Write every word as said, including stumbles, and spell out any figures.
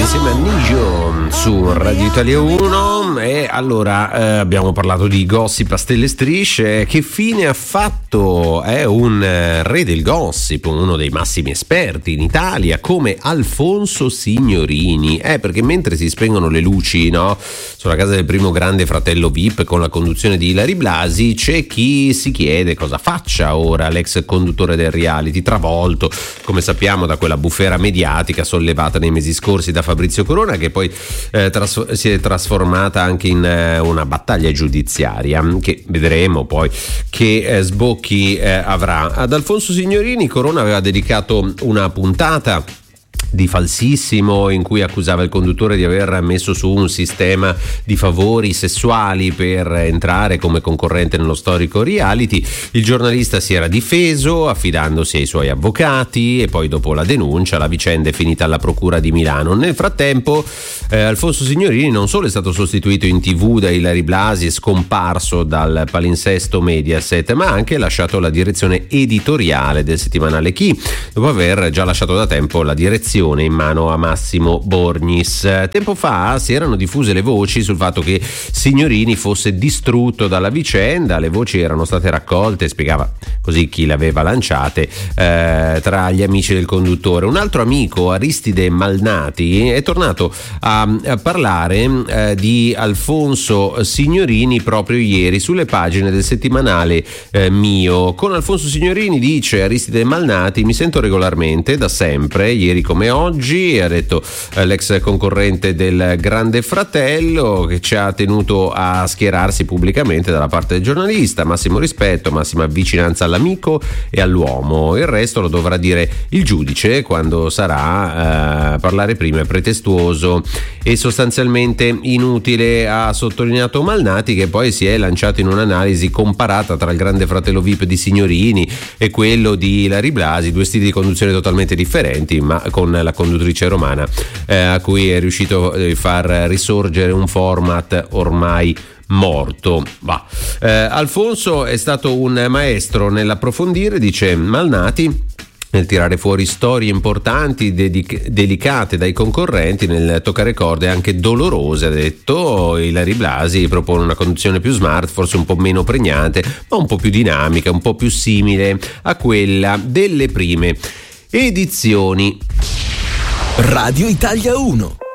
insieme a Nijo su Radio Italia uno. E allora eh, abbiamo parlato di gossip a stelle e strisce. Che fine ha fatto? È un eh, re del gossip, uno dei massimi esperti in Italia, come Alfonso Signorini. Eh, perché mentre si spengono le luci, no, sulla casa del primo grande fratello V I P con la conduzione di Ilary Blasi, c'è chi si chiede cosa faccia ora l'ex conduttore del reality, travolto, come sappiamo, da quella bufera mediatica sollevata nei mesi scorsi da Fabrizio Corona, che poi eh, tras- si è trasformata anche in eh, una battaglia giudiziaria che vedremo poi che eh, sbocchi eh, avrà. Ad Alfonso Signorini Corona aveva dedicato una puntata di Falsissimo in cui accusava il conduttore di aver messo su un sistema di favori sessuali per entrare come concorrente nello storico reality. Il giornalista si era difeso affidandosi ai suoi avvocati e poi dopo la denuncia la vicenda è finita alla procura di Milano. Nel frattempo eh, Alfonso Signorini non solo è stato sostituito in tv da Ilary Blasi e scomparso dal palinsesto Mediaset, ma ha anche lasciato la direzione editoriale del settimanale Chi, dopo aver già lasciato da tempo la direzione in mano a Massimo Borgnis. Tempo fa si erano diffuse le voci sul fatto che Signorini fosse distrutto dalla vicenda. Le voci erano state raccolte, spiegava così chi le aveva lanciate, eh, tra gli amici del conduttore. Un altro amico, Aristide Malnati, è tornato a, a parlare eh, di Alfonso Signorini proprio ieri sulle pagine del settimanale eh, Mio. Con Alfonso Signorini, dice Aristide Malnati, mi sento regolarmente da sempre, ieri come oggi, ha detto eh, l'ex concorrente del Grande Fratello, che ci ha tenuto a schierarsi pubblicamente dalla parte del giornalista. Massimo rispetto, massima vicinanza all'amico e all'uomo. Il resto lo dovrà dire il giudice quando sarà. Eh, parlare prima è pretestuoso e sostanzialmente inutile, ha sottolineato Malnati, che poi si è lanciato in un'analisi comparata tra il Grande Fratello V I P di Signorini e quello di Ilary Blasi, due stili di conduzione totalmente differenti, ma con la conduttrice romana eh, a cui è riuscito a far risorgere un format ormai morto. Bah. Eh, Alfonso è stato un maestro nell'approfondire, dice Malnati, nel tirare fuori storie importanti, dedic- delicate dai concorrenti, nel toccare corde anche dolorose, ha detto. Ilary Blasi propone una conduzione più smart, forse un po' meno pregnante, ma un po' più dinamica, un po' più simile a quella delle prime edizioni. Radio Italia uno.